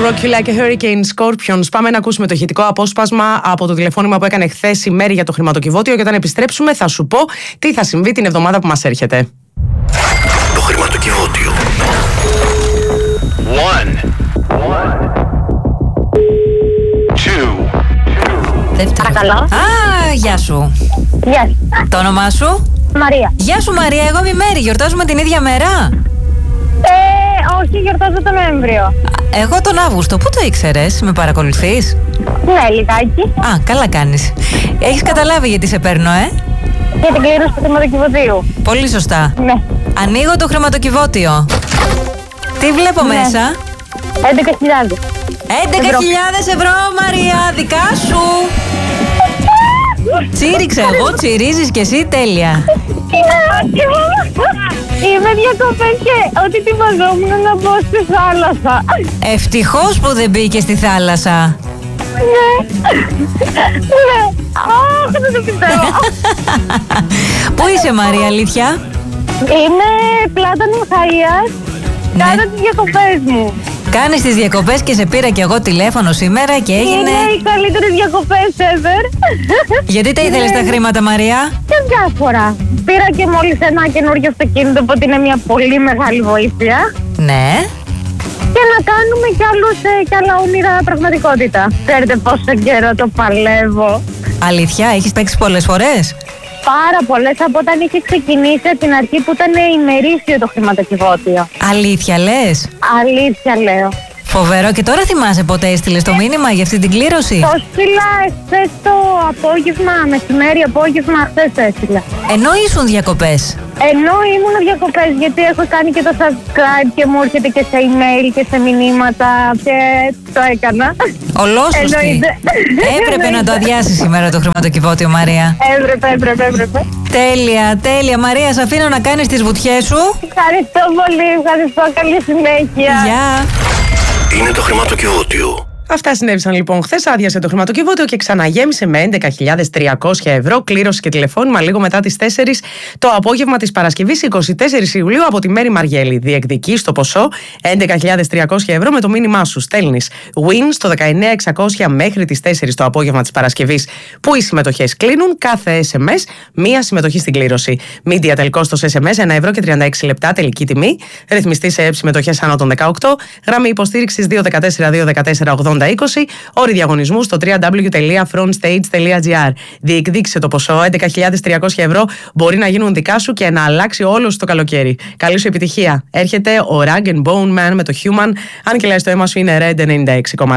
Rock You Like a Hurricane, Scorpions. Πάμε να ακούσουμε το ηχητικό απόσπασμα από το τηλεφώνημα που έκανε χθες η Μέρη για το χρηματοκιβώτιο. Και όταν επιστρέψουμε, θα σου πω τι θα συμβεί την εβδομάδα που μας έρχεται. Το χρηματοκιβώτιο. Παρακαλώ. Γεια σου. Γεια σου. Το όνομά σου? Μαρία. Γεια σου Μαρία, εγώ είμαι η Μέρη. Γιορτάζουμε την ίδια μέρα? Όχι, γιορτάζω τον Νοέμβριο. Εγώ τον Αύγουστο. Πού το ήξερες? Με παρακολουθείς? Ναι, λιγάκι. Καλά κάνεις. Έχεις καταλάβει γιατί σε παίρνω, Για την κλήρωση του χρηματοκιβωτίου. Πολύ σωστά. Ναι. Ανοίγω το χρηματοκιβώτιο. Τι βλέπω μέσα? 11.000. 11.000 ευρώ, Μαρία, δικά σου. Τσίριξα εγώ, τσιρίζεις κι εσύ, τέλεια. Είμαι διακοπές και ό,τι ετοιμαζόμουν να μπω στη θάλασσα. Ευτυχώς που δεν μπήκε στη θάλασσα. Ναι. Αχ, δεν το πιστεύω. Πού είσαι Μαρία, αλήθεια? Είμαι Πλάτανο Χαΐας. Κάνω τις διακοπές μου. Κάνεις τις διακοπές και σε πήρα κι εγώ τηλέφωνο σήμερα και έγινε... Είναι οι καλύτερες διακοπές ever. Γιατί τα ήθελες τα χρήματα, Μαρία? Και διάφορα. Πήρα και μόλις ένα καινούργιο αυτοκίνητο, οπότε είναι μια πολύ μεγάλη βοήθεια. Ναι. Και να κάνουμε κι άλλα όνειρα πραγματικότητα. Ξέρετε πόσο καιρό το παλεύω. Αλήθεια, έχεις παίξει πολλές φορές? Πάρα πολλές, από όταν είχε ξεκινήσει από την αρχή που ήταν ημερήσιο το χρηματοκιβώτιο. Αλήθεια λες? Αλήθεια λέω. Φοβερό. Και τώρα θυμάσαι πότε έστειλες το μήνυμα για αυτή την κλήρωση? Το στείλα χθες το απόγευμα, μεσημέρι απόγευμα, χθες το έστειλα. Ενώ ήσουν διακοπές? Ενώ ήμουν διακοπές, γιατί έχω κάνει και το subscribe και μου έρχεται και σε email και σε μηνύματα και το έκανα. Ολόσωστη. Έπρεπε να το αδειάσεις σήμερα το χρηματοκιβώτιο, Μαρία. Έπρεπε. Τέλεια. Μαρία, σε αφήνω να κάνεις τις βουτιές σου. Ευχαριστώ πολύ, καλή συνέχεια. Γεια. Είναι το χρηματοκιβώτιο. Αυτά συνέβησαν λοιπόν χθες. Άδειασε το χρηματοκιβώτιο και ξαναγέμισε με 11.300 ευρώ. Κλήρωση και τηλεφώνημα λίγο μετά τις 4 το απόγευμα της Παρασκευής 24 Ιουλίου από τη Μέρη Μαριέλη. Διεκδικείς το ποσό 11.300 ευρώ με το μήνυμά σου. Στέλνεις win στο 19.600 μέχρι τις 4 το απόγευμα της Παρασκευής που οι συμμετοχές κλείνουν. Κάθε SMS μία συμμετοχή στην κλήρωση. Media τελικό στο SMS 1 ευρώ και 36 λεπτά τελική τιμή. Ρυθμιστή σε συμμετοχές άνω των 18. Γραμμή υποστήριξης 214-214-80-20. Όροι διαγωνισμού στο www.frontstage.gr. Διεκδίκησε το ποσό 11.300 ευρώ. Μπορεί να γίνουν δικά σου και να αλλάξει όλο το καλοκαίρι. Καλή σου επιτυχία. Έρχεται ο Rag & Bone Man με το Human. Αν και λες το αίμα σου είναι Red 96,3.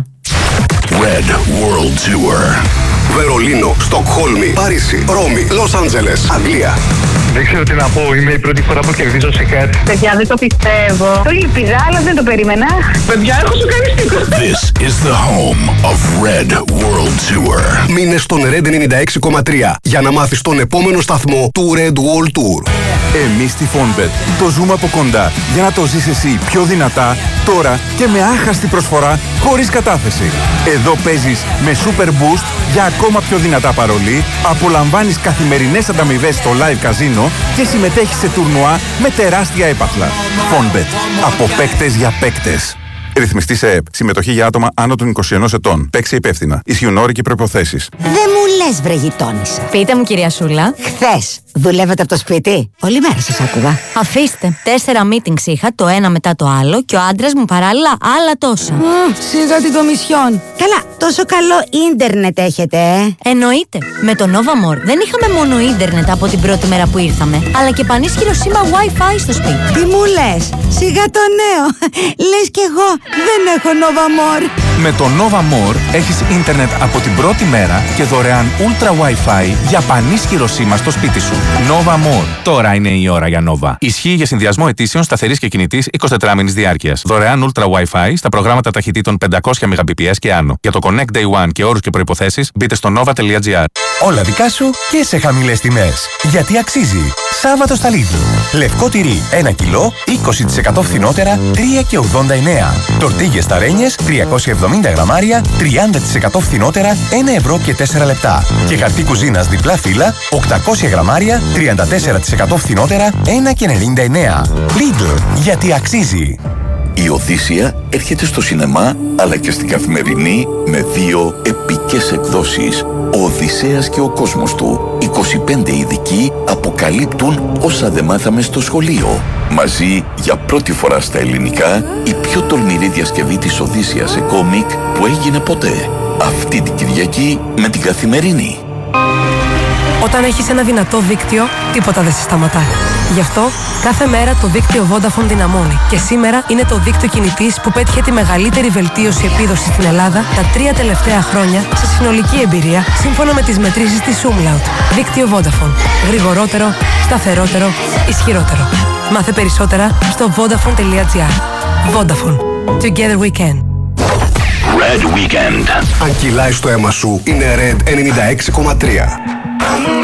Red World Tour. Βερολίνο, Στοκχόλμη, Παρίσι, Ρώμη, Λος Άντζελες, Αγγλία. Δεν ξέρω τι να πω, είναι η πρώτη φορά που κερδίζω σε κάτι. Παιδιά, δεν το πιστεύω. Το λυπηζά, αλλά δεν το περίμενα. Παιδιά, έχω σοκαριστικό. This is the home of Red World Tour. Μείνε στον Red 96,3 για να μάθεις τον επόμενο σταθμό του Red World Tour. Εμείς στη Fonbet το ζούμε από κοντά για να το ζεις εσύ πιο δυνατά, τώρα και με άχαστη προσφορά χωρίς κατάθεση. Εδώ παίζεις με Super Boost για ακόμα πιο δυνατά παρολί, απολαμβάνεις καθημερινές ανταμοιβές στο live καζίνο και συμμετέχεις σε τουρνουά με τεράστια έπαθλα. Fonbet. Από παίκτες για παίκτες. Ρυθμιστή σε ΕΕΠ. Συμμετοχή για άτομα άνω των 21 ετών. Παίξε υπεύθυνα. Ισχύουν όροι και προϋποθέσεις. Δεν μου λες, βρε γειτόνισσα. Πείτε μου, κυρία Σούλα. Χθες δουλεύετε από το σπίτι? Όλη μέρα σας άκουγα. Αφήστε. 4 meetings είχα, το ένα μετά το άλλο, και ο άντρας μου παράλληλα άλλα τόσα. Σιγά την Κομισιόν. Καλά, τόσο καλό ίντερνετ έχετε, Εννοείται. Με το Nova More δεν είχαμε μόνο ίντερνετ από την πρώτη μέρα που ήρθαμε, αλλά και πανίσχυρο σήμα Wi-Fi στο σπίτι. Τι μου λες? Σιγά το νέο. Λες κι εγώ δεν έχω Nova More. Με το Nova More έχεις ίντερνετ από την πρώτη μέρα και δωρεάν Ultra Wi-Fi για πανίσχυρο σήμα στο σπίτι σου. Nova More. Τώρα είναι η ώρα για Nova. Ισχύει για συνδυασμό αιτήσεων σταθερής και κινητής 24 μήνες διάρκειας. Δωρεάν Ultra Wi-Fi στα προγράμματα ταχυτήτων 500 Mbps και άνω. Για το Connect Day One και όρους και προϋποθέσεις μπείτε στο nova.gr. Όλα δικά σου και σε χαμηλές τιμές. Γιατί αξίζει. Σάββατο στα Lidl. Λευκό τυρί 1 κιλό, 20% φθηνότερα, 3,89. Τορτίγες ταρένιες 370 γραμμάρια, 30% φθηνότερα, 1 ευρώ και 4 λεπτά. Και χαρτί κουζίνας διπλά φύλλα, 800 γραμμάρια, 34% φθηνότερα, 1,99. Lidl. Γιατί αξίζει. Η Οδύσσεια έρχεται στο σινεμά αλλά και στην καθημερινή με 2 επικές εκδόσεις. Ο Οδυσσέας και ο κόσμος του. 25 ειδικοί αποκαλύπτουν όσα δεν μάθαμε στο σχολείο. Μαζί για πρώτη φορά στα ελληνικά η πιο τολμηρή διασκευή της Οδύσσειας σε κόμικ που έγινε ποτέ. Αυτή την Κυριακή με την Καθημερινή. Όταν έχεις ένα δυνατό δίκτυο, τίποτα δεν σε σταματά. Γι' αυτό, κάθε μέρα το δίκτυο Vodafone δυναμώνει. Και σήμερα είναι το δίκτυο κινητής που πέτυχε τη μεγαλύτερη βελτίωση επίδοσης στην Ελλάδα τα 3 τελευταία χρόνια σε συνολική εμπειρία, σύμφωνα με τις μετρήσεις της Umlaut. Δίκτυο Vodafone. Γρηγορότερο, σταθερότερο, ισχυρότερο. Μάθε περισσότερα στο vodafone.gr. Vodafone. Together we can. Red Weekend. Αν κυλάει στο αίμα σου, είναι Red 96,3.